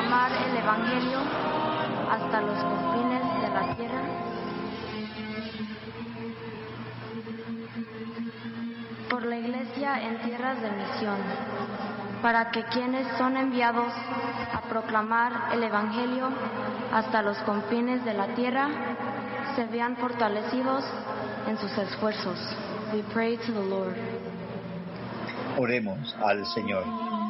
proclamar el Evangelio hasta los confines de la tierra. Por la Iglesia en tierras de misión, para que quienes son enviados a proclamar el Evangelio hasta los confines de la tierra se vean fortalecidos en sus esfuerzos. We pray to the Lord. Oremos al Señor.